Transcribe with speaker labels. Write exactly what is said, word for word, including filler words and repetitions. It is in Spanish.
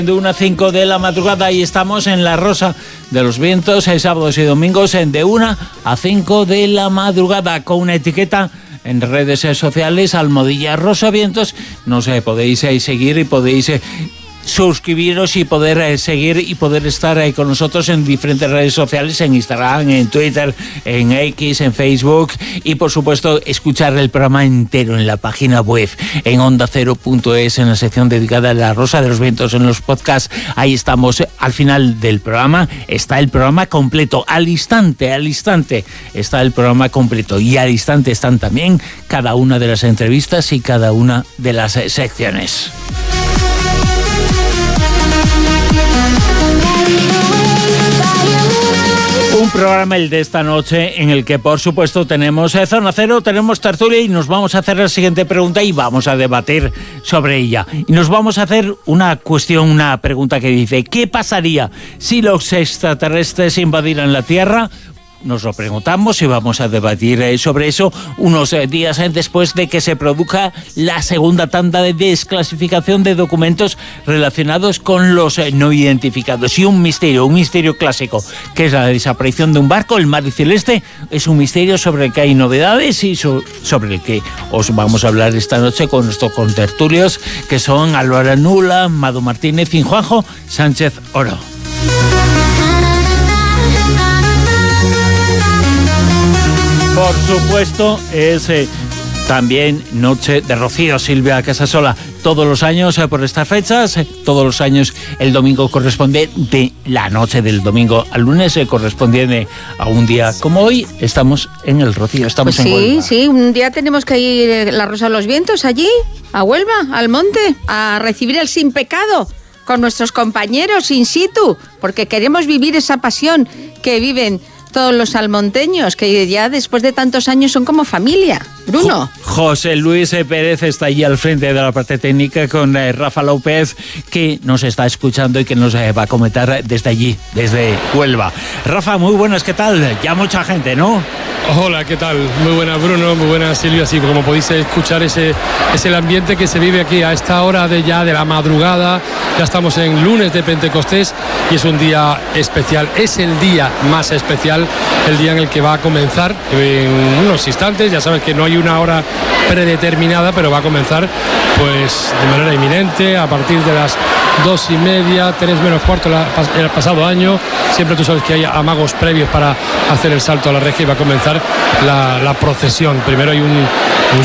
Speaker 1: De una a cinco de la madrugada y estamos en La Rosa de los Vientos, eh, sábados y domingos en de una a cinco de la madrugada, con una etiqueta en redes sociales, Almohadilla Rosa Vientos. No sé, podéis eh, seguir y podéis eh, suscribiros y poder eh, seguir y poder estar eh, con nosotros en diferentes redes sociales, en Instagram, en Twitter, en X, en Facebook, y por supuesto escuchar el programa entero en la página web, en onda cero punto es, en la sección dedicada a La Rosa de los Vientos, en los podcasts. Ahí estamos. Al final del programa está el programa completo, al instante, al instante está el programa completo, y al instante están también cada una de las entrevistas y cada una de las eh, secciones. Un programa, el de esta noche, en el que por supuesto tenemos eh, Zona Cero, tenemos tertulia, y nos vamos a hacer la siguiente pregunta y vamos a debatir sobre ella. Y nos vamos a hacer una cuestión, una pregunta que dice: ¿qué pasaría si los extraterrestres invadieran la Tierra? Nos lo preguntamos y vamos a debatir eh, sobre eso unos eh, días eh, después de que se produzca la segunda tanda de desclasificación de documentos relacionados con los eh, no identificados. Y un misterio, un misterio clásico, que es la desaparición de un barco, el Mar Celeste, es un misterio sobre el que hay novedades y so sobre el que os vamos a hablar esta noche con nuestros contertulios, que son Álvaro Nula, Mado Martínez y Juanjo Sánchez Oro. Por supuesto, es eh, también Noche de Rocío, Silvia Casasola. Todos los años, eh, por estas fechas, eh, todos los años el domingo corresponde, de la noche del domingo al lunes, eh, correspondiente a un día como hoy. Estamos en el Rocío, estamos
Speaker 2: pues
Speaker 1: en
Speaker 2: sí,
Speaker 1: Huelva.
Speaker 2: Sí, un día tenemos que ir a La Rosa de los Vientos, allí, a Huelva, al monte, a recibir el sin pecado con nuestros compañeros in situ, porque queremos vivir esa pasión que viven todos los almonteños, que ya después de tantos años son como familia. Bruno.
Speaker 1: Jo José Luis Pérez está allí al frente de la parte técnica, con eh, Rafa López, que nos está escuchando y que nos eh, va a comentar desde allí, desde Huelva. Rafa, muy buenas, ¿qué tal? Ya mucha gente, ¿no?
Speaker 3: Hola, ¿qué tal? Muy buenas, Bruno, muy buenas, Silvia. Sí, como podéis escuchar, ese es el ambiente que se vive aquí a esta hora de ya de la madrugada. Ya estamos en lunes de Pentecostés y es un día especial. Es el día más especial, el día en el que va a comenzar en unos instantes. Ya sabes que no hay una hora predeterminada, pero va a comenzar pues de manera inminente a partir de las dos y media, tres menos cuarto el pasado año. Siempre tú sabes que hay amagos previos para hacer el salto a la reja y va a comenzar la, la procesión. Primero hay un, un